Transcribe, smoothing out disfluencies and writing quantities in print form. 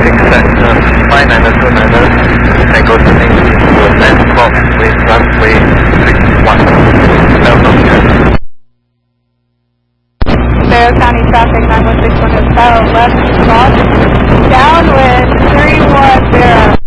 sector 59290, Tango Tango, will land stop with runway 61. Vallejo County traffic 9161 is south, left cross, downwind 310.